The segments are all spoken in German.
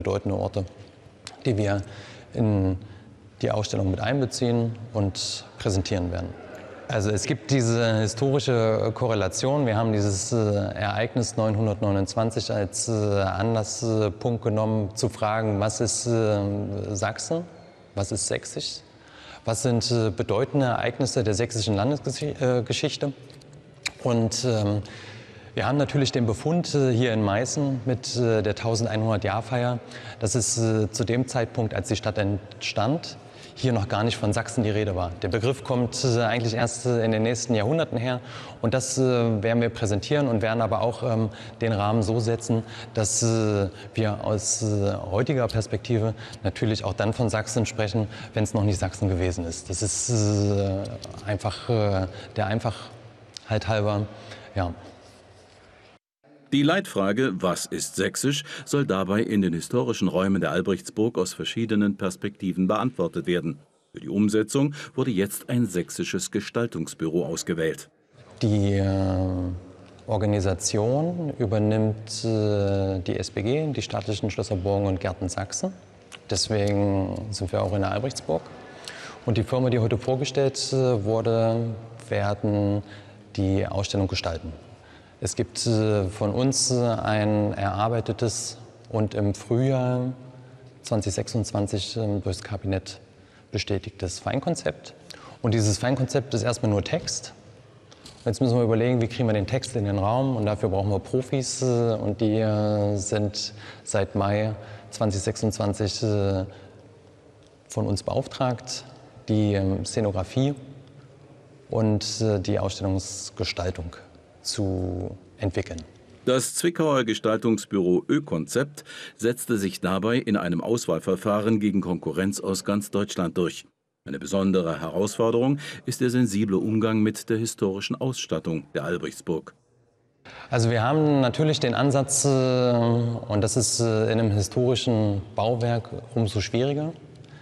bedeutende Orte, die wir in die Ausstellung mit einbeziehen und präsentieren werden. Also es gibt diese historische Korrelation. Wir haben dieses Ereignis 929 als Anlasspunkt genommen, zu fragen, was ist Sachsen, was ist sächsisch, was sind bedeutende Ereignisse der sächsischen Landesgeschichte. Und wir haben natürlich den Befund hier in Meißen mit der 1100-Jahr-Feier, dass es zu dem Zeitpunkt, als die Stadt entstand, hier noch gar nicht von Sachsen die Rede war. Der Begriff kommt eigentlich erst in den nächsten Jahrhunderten her und das werden wir präsentieren und werden aber auch den Rahmen so setzen, dass wir aus heutiger Perspektive natürlich auch dann von Sachsen sprechen, wenn es noch nicht Sachsen gewesen ist. Das ist einfach der Einfachheit halber, ja. Die Leitfrage „Was ist sächsisch?“ soll dabei in den historischen Räumen der Albrechtsburg aus verschiedenen Perspektiven beantwortet werden. Für die Umsetzung wurde jetzt ein sächsisches Gestaltungsbüro ausgewählt. Die Organisation übernimmt die SBG, die Staatlichen Schlösser, Burgen und Gärten Sachsen. Deswegen sind wir auch in der Albrechtsburg. Und die Firma, die heute vorgestellt wurde, werden die Ausstellung gestalten. Es gibt von uns ein erarbeitetes und im Frühjahr 2026 durchs Kabinett bestätigtes Feinkonzept. Und dieses Feinkonzept ist erstmal nur Text. Jetzt müssen wir überlegen, wie kriegen wir den Text in den Raum. Und dafür brauchen wir Profis. Und die sind seit Mai 2026 von uns beauftragt, die Szenografie und die Ausstellungsgestaltung zu entwickeln. Das Zwickauer Gestaltungsbüro Ö-Konzept setzte sich dabei in einem Auswahlverfahren gegen Konkurrenz aus ganz Deutschland durch. Eine besondere Herausforderung ist der sensible Umgang mit der historischen Ausstattung der Albrechtsburg. Also wir haben natürlich den Ansatz, und das ist in einem historischen Bauwerk umso schwieriger,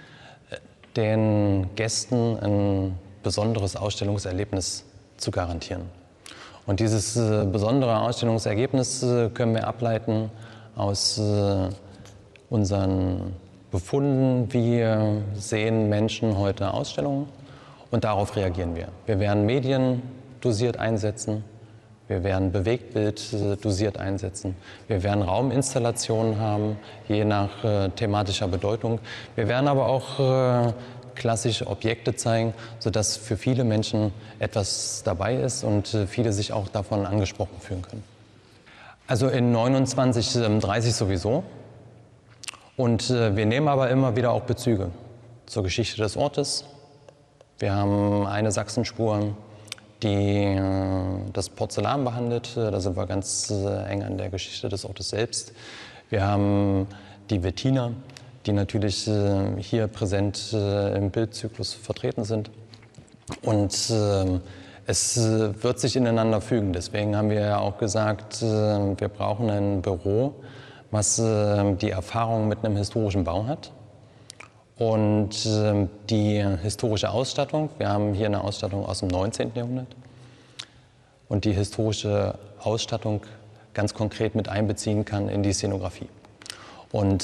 den Gästen ein besonderes Ausstellungserlebnis zu garantieren. Und dieses besondere Ausstellungsergebnis können wir ableiten aus unseren Befunden. Wie sehen Menschen heute Ausstellungen? Und darauf reagieren wir. Wir werden Medien dosiert einsetzen. Wir werden Bewegtbild dosiert einsetzen. Wir werden Rauminstallationen haben, je nach thematischer Bedeutung. Wir werden aber auch klassische Objekte zeigen, sodass für viele Menschen etwas dabei ist und viele sich auch davon angesprochen fühlen können. Also in 29, 30 sowieso. Und wir nehmen aber immer wieder auch Bezüge zur Geschichte des Ortes. Wir haben eine Sachsenspur, die das Porzellan behandelt. Da sind wir ganz eng an der Geschichte des Ortes selbst. Wir haben die Wettiner, die natürlich hier präsent im Bildzyklus vertreten sind. Und es wird sich ineinander fügen. Deswegen haben wir ja auch gesagt, wir brauchen ein Büro, was die Erfahrung mit einem historischen Bau hat. Und die historische Ausstattung, wir haben hier eine Ausstattung aus dem 19. Jahrhundert. Und die historische Ausstattung ganz konkret mit einbeziehen kann in die Szenografie. Und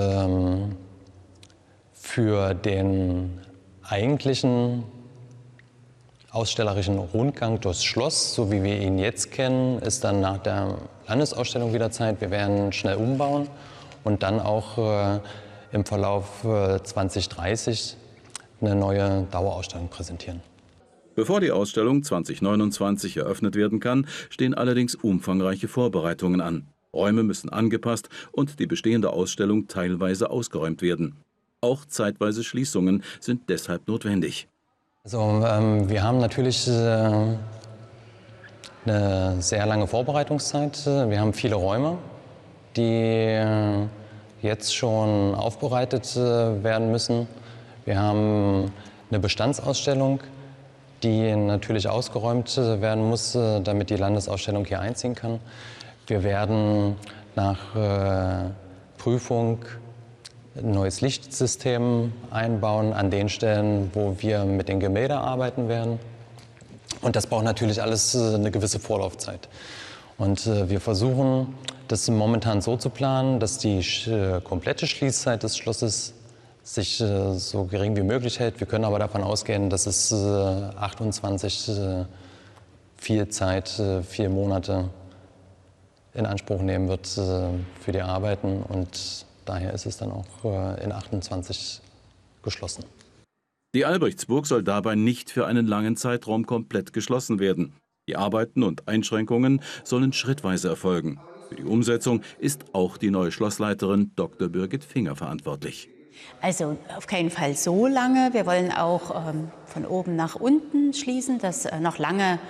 für den eigentlichen ausstellerischen Rundgang durchs Schloss, so wie wir ihn jetzt kennen, ist dann nach der Landesausstellung wieder Zeit. Wir werden schnell umbauen und dann auch im Verlauf 2030 eine neue Dauerausstellung präsentieren. Bevor die Ausstellung 2029 eröffnet werden kann, stehen allerdings umfangreiche Vorbereitungen an. Räume müssen angepasst und die bestehende Ausstellung teilweise ausgeräumt werden. Auch zeitweise Schließungen sind deshalb notwendig. Also wir haben natürlich eine sehr lange Vorbereitungszeit. Wir haben viele Räume, die jetzt schon aufbereitet werden müssen. Wir haben eine Bestandsausstellung, die natürlich ausgeräumt werden muss, damit die Landesausstellung hier einziehen kann. Wir werden nach Prüfung ein neues Lichtsystem einbauen an den Stellen, wo wir mit den Gemälden arbeiten werden. Und das braucht natürlich alles eine gewisse Vorlaufzeit. Und wir versuchen das momentan so zu planen, dass die komplette Schließzeit des Schlosses sich so gering wie möglich hält. Wir können aber davon ausgehen, dass es 28 viel Zeit, 4 Monate in Anspruch nehmen wird für die Arbeiten. Und daher ist es dann auch in 28 geschlossen. Die Albrechtsburg soll dabei nicht für einen langen Zeitraum komplett geschlossen werden. Die Arbeiten und Einschränkungen sollen schrittweise erfolgen. Für die Umsetzung ist auch die neue Schlossleiterin Dr. Birgit Finger verantwortlich. Also auf keinen Fall so lange. Wir wollen auch von oben nach unten schließen, dass noch lange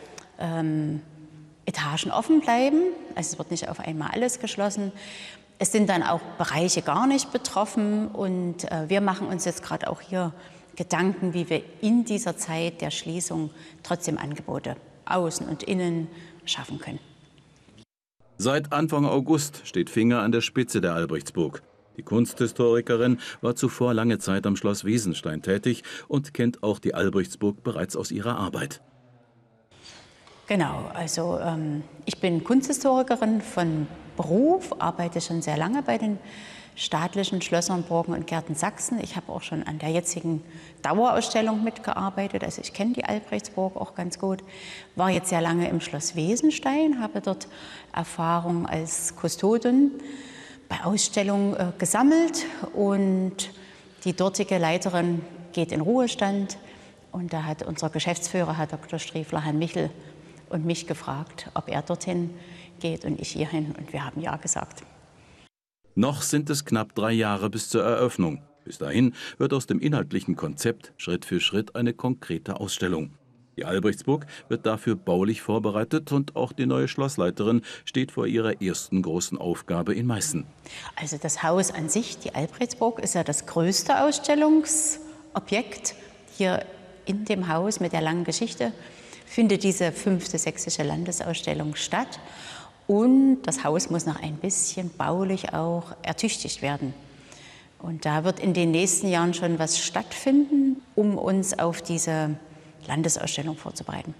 Etagen offen bleiben. Also es wird nicht auf einmal alles geschlossen. Es sind dann auch Bereiche gar nicht betroffen. Und wir machen uns jetzt gerade auch hier Gedanken, wie wir in dieser Zeit der Schließung trotzdem Angebote außen und innen schaffen können. Seit Anfang August steht Finger an der Spitze der Albrechtsburg. Die Kunsthistorikerin war zuvor lange Zeit am Schloss Wiesenstein tätig und kennt auch die Albrechtsburg bereits aus ihrer Arbeit. Genau, also ich bin Kunsthistorikerin von Beruf, arbeite schon sehr lange bei den staatlichen Schlössern, Burgen und Gärten Sachsen. Ich habe auch schon an der jetzigen Dauerausstellung mitgearbeitet, also ich kenne die Albrechtsburg auch ganz gut. War jetzt sehr lange im Schloss Wiesenstein, habe dort Erfahrung als Kustodin bei Ausstellungen gesammelt und die dortige Leiterin geht in Ruhestand und da hat unser Geschäftsführer, Herr Dr. Striefler, Herrn Michel und mich gefragt, ob er dorthin geht und ich hierhin und wir haben ja gesagt. Noch sind es knapp 3 Jahre bis zur Eröffnung. Bis dahin wird aus dem inhaltlichen Konzept Schritt für Schritt eine konkrete Ausstellung. Die Albrechtsburg wird dafür baulich vorbereitet und auch die neue Schlossleiterin steht vor ihrer ersten großen Aufgabe in Meißen. Also das Haus an sich, die Albrechtsburg, ist ja das größte Ausstellungsobjekt. Hier in dem Haus mit der langen Geschichte findet diese 5. sächsische Landesausstellung statt. Und das Haus muss noch ein bisschen baulich auch ertüchtigt werden. Und da wird in den nächsten Jahren schon was stattfinden, um uns auf diese Landesausstellung vorzubereiten.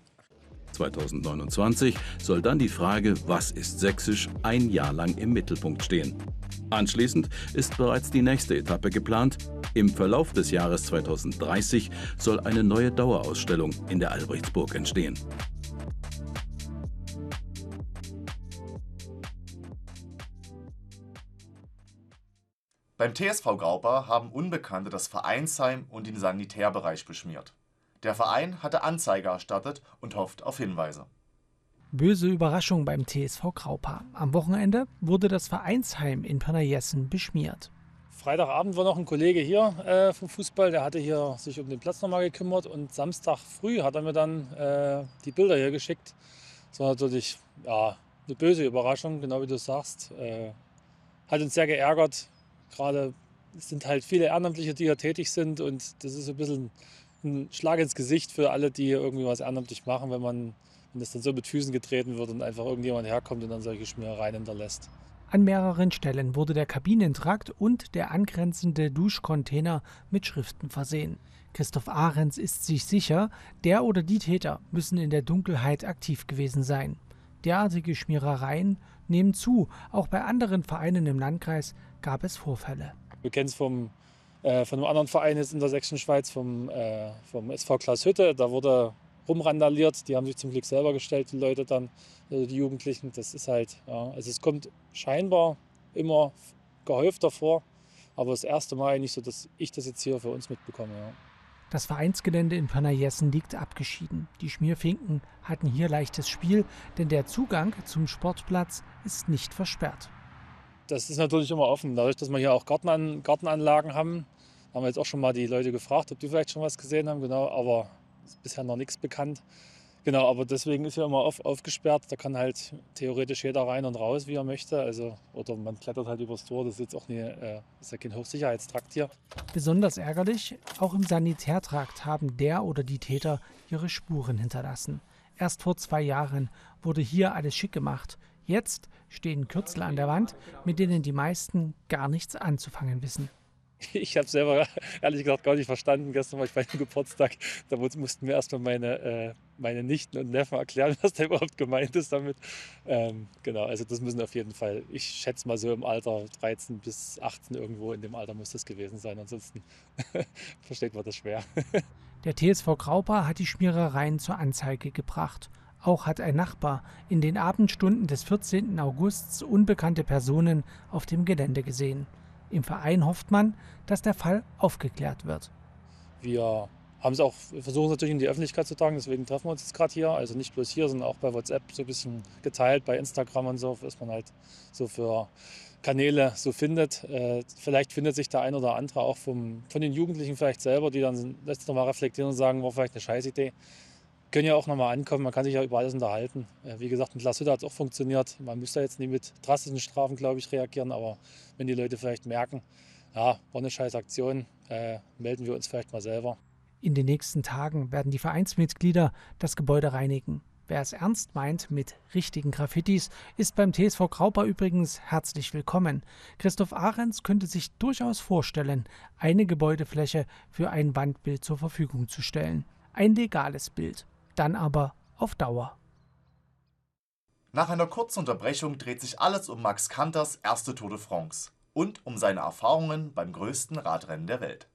2029 soll dann die Frage, was ist sächsisch, ein Jahr lang im Mittelpunkt stehen. Anschließend ist bereits die nächste Etappe geplant. Im Verlauf des Jahres 2030 soll eine neue Dauerausstellung in der Albrechtsburg entstehen. Beim TSV Graupa haben Unbekannte das Vereinsheim und den Sanitärbereich beschmiert. Der Verein hatte Anzeige erstattet und hofft auf Hinweise. Böse Überraschung beim TSV Graupa. Am Wochenende wurde das Vereinsheim in Pirna-Jessen beschmiert. Freitagabend war noch ein Kollege hier vom Fußball, der hatte hier sich um den Platz nochmal gekümmert und Samstag früh hat er mir dann die Bilder hier geschickt. Das war natürlich eine böse Überraschung, genau wie du sagst. Hat uns sehr geärgert. Gerade es sind halt viele Ehrenamtliche, die hier tätig sind und das ist ein bisschen ein Schlag ins Gesicht für alle, die hier irgendwie was ehrenamtlich machen, wenn das dann so mit Füßen getreten wird und einfach irgendjemand herkommt und dann solche Schmierereien hinterlässt. An mehreren Stellen wurde der Kabinentrakt und der angrenzende Duschcontainer mit Schriften versehen. Christoph Ahrens ist sich sicher, der oder die Täter müssen in der Dunkelheit aktiv gewesen sein. Derartige Schmierereien nehmen zu. Auch bei anderen Vereinen im Landkreis gab es Vorfälle. Wir kennen es von einem anderen Verein jetzt in der Sächsischen Schweiz, vom SV Glashütte. Da wurde rumrandaliert. Die haben sich zum Glück selber gestellt, die Leute dann, also die Jugendlichen. Das ist halt, also es kommt scheinbar immer gehäufter vor. Aber das erste Mal eigentlich so, dass ich das jetzt hier für uns mitbekomme. Ja. Das Vereinsgelände in Pirna-Jessen liegt abgeschieden. Die Schmierfinken hatten hier leichtes Spiel, denn der Zugang zum Sportplatz ist nicht versperrt. Das ist natürlich immer offen. Dadurch, dass wir hier auch Gartenanlagen haben wir jetzt auch schon mal die Leute gefragt, ob die vielleicht schon was gesehen haben. Genau, aber ist bisher noch nichts bekannt. Genau, aber deswegen ist ja immer aufgesperrt. Da kann halt theoretisch jeder rein und raus, wie er möchte. Also, oder man klettert halt übers Tor. Das ist jetzt auch ist ja kein Hochsicherheitstrakt hier. Besonders ärgerlich, auch im Sanitärtrakt haben der oder die Täter ihre Spuren hinterlassen. Erst vor 2 Jahren wurde hier alles schick gemacht. Jetzt stehen Kürzel an der Wand, mit denen die meisten gar nichts anzufangen wissen. Ich habe selber ehrlich gesagt gar nicht verstanden. Gestern war ich bei einem Geburtstag, da mussten mir erstmal meine Nichten und Neffen erklären, was da überhaupt gemeint ist damit. Genau, also das müssen auf jeden Fall, ich schätze mal so im Alter 13 bis 18 irgendwo in dem Alter muss das gewesen sein. Ansonsten versteht man das schwer. Der TSV Graupa hat die Schmierereien zur Anzeige gebracht. Auch hat ein Nachbar in den Abendstunden des 14. Augusts unbekannte Personen auf dem Gelände gesehen. Im Verein hofft man, dass der Fall aufgeklärt wird. Wir versuchen es natürlich in die Öffentlichkeit zu tragen, deswegen treffen wir uns jetzt gerade hier. Also nicht bloß hier, sondern auch bei WhatsApp so ein bisschen geteilt, bei Instagram und so, was man halt so für Kanäle so findet. Vielleicht findet sich der ein oder andere auch von den Jugendlichen vielleicht selber, die dann das nochmal reflektieren und sagen, war vielleicht eine Scheißidee. Können ja auch nochmal ankommen, man kann sich ja über alles unterhalten. Wie gesagt, mit Lasshütte hat es auch funktioniert. Man müsste jetzt nicht mit drastischen Strafen, glaube ich, reagieren, aber wenn die Leute vielleicht merken, ja, war eine scheiß Aktion, melden wir uns vielleicht mal selber. In den nächsten Tagen werden die Vereinsmitglieder das Gebäude reinigen. Wer es ernst meint mit richtigen Graffitis, ist beim TSV Graupa übrigens herzlich willkommen. Christoph Ahrens könnte sich durchaus vorstellen, eine Gebäudefläche für ein Wandbild zur Verfügung zu stellen. Ein legales Bild, dann aber auf Dauer. Nach einer kurzen Unterbrechung dreht sich alles um Max Kanters erste Tour de France und um seine Erfahrungen beim größten Radrennen der Welt.